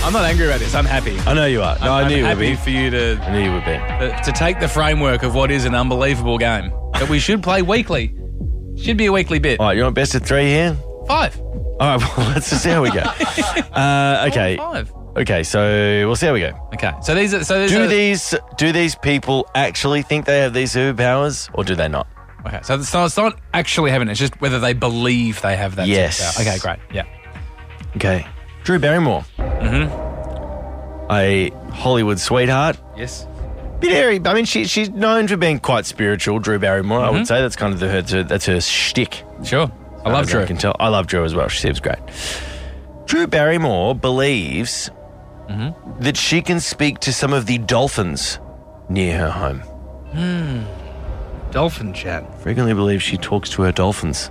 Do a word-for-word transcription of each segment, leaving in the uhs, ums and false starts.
I'm not angry about this. I'm happy. I know you are. No, I'm, I knew I'm you would happy be. for you to I knew you would be. uh, to take the framework of what is an unbelievable game that we should play weekly. Should be a weekly bit. All right, you want best of three here? Five. All right, well, let's just see how we go. Uh, okay. Five. Okay, so we'll see how we go. Okay. So these are so these Do are, these do these people actually think they have these superpowers, or do they not? Okay. So it's not, it's not actually having it. It's just whether they believe they have that. Yes. superpower. Okay. Great. Yeah. Okay. Drew Barrymore. Mm-hmm. A Hollywood sweetheart. Yes. Bit airy. I mean, she, she's known for being quite spiritual, Drew Barrymore. Mm-hmm. I would say that's kind of the, her, that's her shtick. Sure. I love As Drew. I can tell. I love Drew as well. She seems great. Drew Barrymore believes Mm-hmm. that she can speak to some of the dolphins near her home. Dolphin chat. Frequently believes she talks to her dolphins.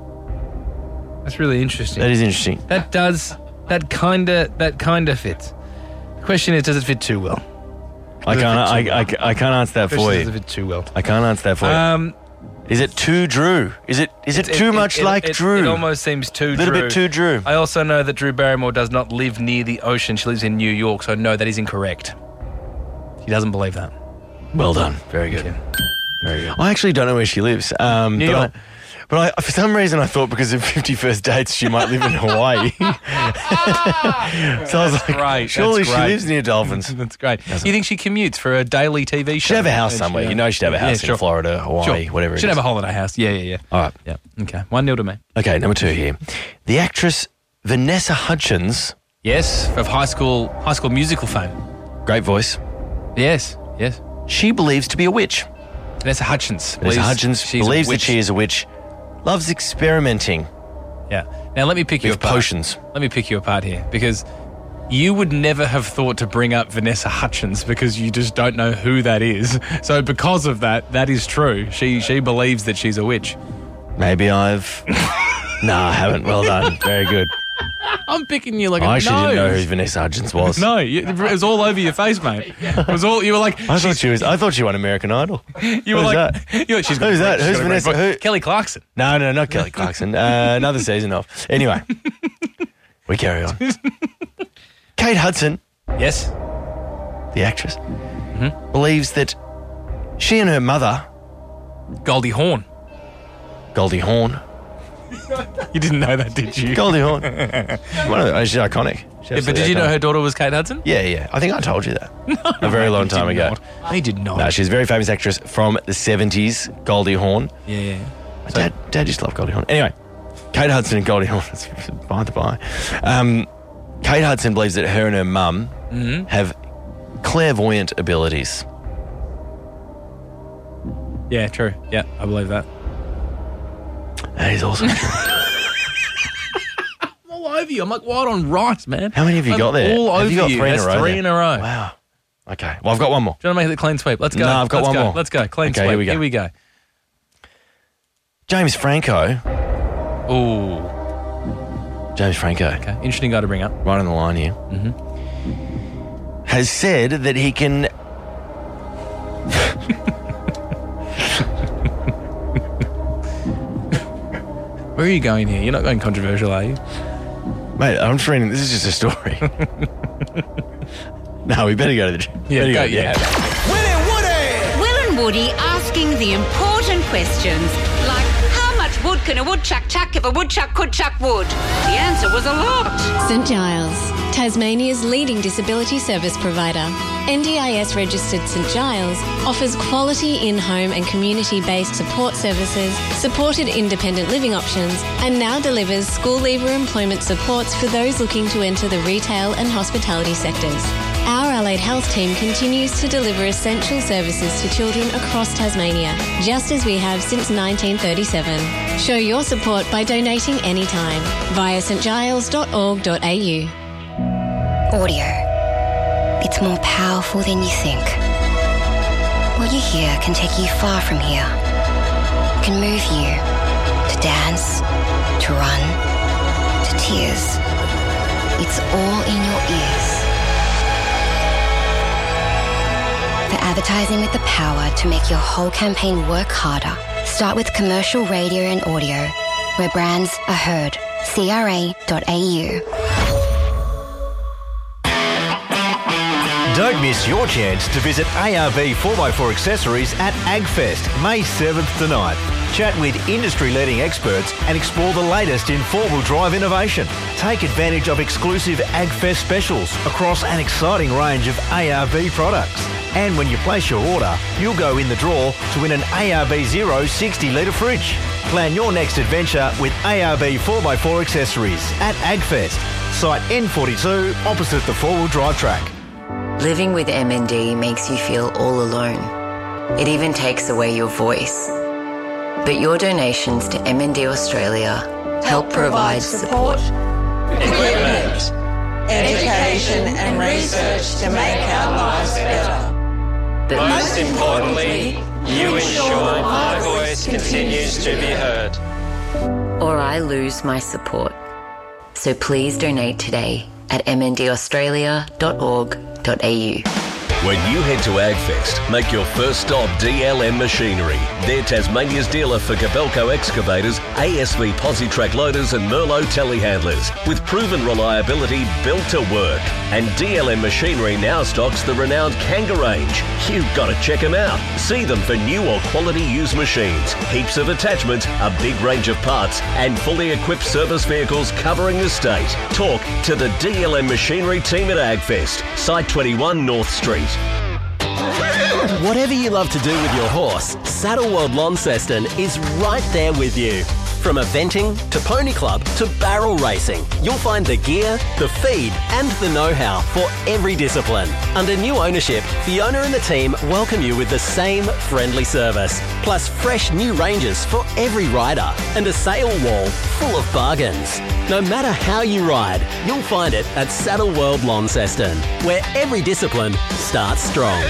That's really interesting. That is interesting. That does. That kinda. That kinda fits. The question is, does it fit too well? I Does it can't. fit too I, I, I can't answer that The for question is, you. does it fit too well? I can't answer that for you. Um. Is it too Drew? Is it? Is it, too much it- like it- Drew? It almost seems too a little Drew. bit too Drew. I also know that Drew Barrymore does not live near the ocean. She lives in New York, so no, that is incorrect. She doesn't believe that. Well done. Very good. Very good. I actually don't know where she lives. Um, New but York. I, but I, for some reason, I thought because of fifty-first dates, she might live in Hawaii. so I was like, great. surely That's she great. lives near dolphins. That's great. You think she commutes for a daily T V show? She'd have a house And she- somewhere. You know she'd have a house Yeah, sure. in Florida, Hawaii, Sure. whatever it Should is. have a holiday house. Yeah, yeah, yeah. All right. Yeah. Okay. One nil to me. Okay, number two here. The actress Vanessa Hudgens, Yes, of high school high school musical fame. great voice, Yes, yes. she believes to be a witch. Vanessa Hudgens. Vanessa believes Hudgens she's a believes that witch. she is a witch, loves experimenting Yeah. Now let me pick you with apart. potions. Let me pick you apart here because you would never have thought to bring up Vanessa Hudgens because you just don't know who that is. So because of that, that is true. She she believes that she's a witch. Maybe I've... no, I haven't. Well done. Very good. I'm picking you like I a actually no. didn't know who Vanessa Hudgens was. No, you, it was all over your face, mate. It was all you were like. I thought she was. I thought she won American Idol. You were Who's like, that? you were, she's got Who's a great- that? she's Who's got a great Vanessa? voice. Who? Kelly Clarkson. No, no, not Kelly Clarkson. Uh, another season off. Anyway, we carry on. Kate Hudson, Yes. the actress, Mm-hmm. believes that she and her mother, Goldie Hawn. Goldie Hawn, You didn't know that, did you? Goldie Hawn, one of the, she's iconic. She's Yeah, but did you know her daughter was Kate Hudson? Yeah, yeah. I think I told you that a very long time Did ago. not. I did not. No, she's a very famous actress from the seventies, Goldie Hawn. yeah, yeah. My dad, dad used to love Goldie Hawn. Anyway, Kate Hudson and Goldie Hawn, it's by the by. Um, Kate Hudson believes that her and her mum Mm-hmm. have clairvoyant abilities. Yeah, true. Yeah, I believe that. That is also true. I'm all over you. I'm like white on rice, man. How many have you I'm got there? All Have over you got three in a That's row three there? in a row. Wow. Okay. Well, I've got one more. Do you want to make it a clean sweep? Let's go. No, I've got Let's one go. more. Let's go. Clean Okay, sweep. here we go. Here we go. James Franco. Ooh. James Franco, Okay. Interesting guy to bring up. right on the line here, Mm-hmm. has said that he can... Where are you going here? You're not going controversial, are you? Mate, I'm just reading... This is just a story. No, we better go to the gym. Yeah, Better go, yeah. Will and Woody asking the important questions, like how much wood can a woodchuck chuck if a woodchuck could chuck wood? The answer was a lot. St Giles, Tasmania's leading disability service provider. N D I S registered St Giles offers quality in-home and community-based support services, supported independent living options, and now delivers school leaver employment supports for those looking to enter the retail and hospitality sectors. Our allied health team continues to deliver essential services to children across Tasmania, just as we have since nineteen thirty-seven. Show your support by donating anytime via s t giles dot org dot a u. Audio. It's more powerful than you think. What you hear can take you far from here. It can move you to dance, to run, to tears. It's all in your ears. For advertising with the power to make your whole campaign work harder, start with commercial radio and audio, where brands are heard. C R A dot A U. Don't miss your chance to visit A R V four by four Accessories at AgFest, May seventh to ninth. Chat with industry-leading experts and explore the latest in four-wheel drive innovation. Take advantage of exclusive AgFest specials across an exciting range of A R V products. And when you place your order, you'll go in the draw to win an A R V Zero sixty litre fridge. Plan your next adventure with A R V four by four Accessories at AgFest, site N forty-two opposite the four-wheel drive track. Living with M N D makes you feel all alone. It even takes away your voice. But your donations to M N D Australia help provide support, equipment, education and research to make our lives better. But most importantly, you ensure my voice continues to be heard. Or I lose my support. So please donate today at m n d australia dot org dot a u. When you head to AgFest, make your first stop D L M Machinery. They're Tasmania's dealer for Gabelco excavators, A S V Positrack loaders and Merlot telehandlers, with proven reliability built to work. And D L M Machinery now stocks the renowned Kanga range. You've got to check them out. See them for new or quality used machines, heaps of attachments, a big range of parts, and fully equipped service vehicles covering the state. Talk to the D L M Machinery team at AgFest, Site twenty-one North Street. Whatever you love to do with your horse, Saddle World Launceston is right there with you. From eventing to pony club to barrel racing, you'll find the gear, the feed and the know-how for every discipline. Under new ownership, Fiona and the team welcome you with the same friendly service, plus fresh new ranges for every rider and a sale wall full of bargains. No matter how you ride, you'll find it at Saddle World Launceston, where every discipline starts strong.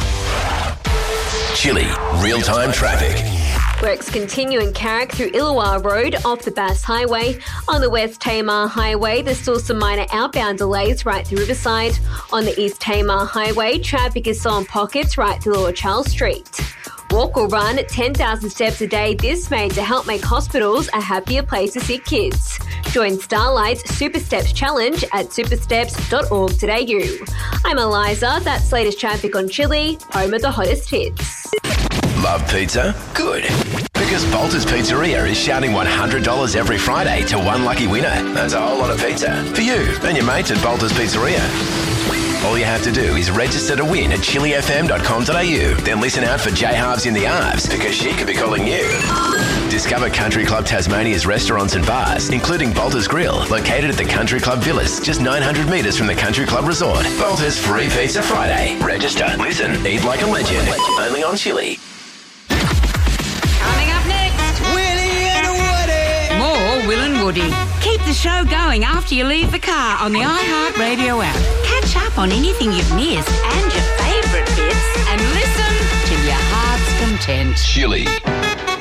Chile, real-time traffic. Works continue in Carrick through Illawarra Road off the Bass Highway. On the West Tamar Highway, there's still some minor outbound delays right through Riverside. On the East Tamar Highway, traffic is slow in pockets right through Lower Charles Street. Walk or run at ten thousand steps a day this May to help make hospitals a happier place to see kids. Join Starlight's Super Steps Challenge at supersteps dot org dot a u. I'm Eliza, that's latest traffic on Chile, home of the hottest hits. Love pizza? Good. Because Bolter's Pizzeria is shouting one hundred dollars every Friday to one lucky winner. That's a whole lot of pizza for you and your mates at Bolter's Pizzeria. All you have to do is register to win at chili f m dot com dot a u. Then listen out for J Halves in the Arves because she could be calling you. Discover Country Club Tasmania's restaurants and bars, including Bolter's Grill, located at the Country Club Villas, just nine hundred metres from the Country Club Resort. Bolter's Free Pizza Friday. Register, listen, eat like a legend. Only on Chili. Coming up next, Willie and Woody. more Will and Woody. Keep the show going after you leave the car on the iHeartRadio app. Catch up on anything you've missed and your favourite bits and listen till your heart's content. Chili.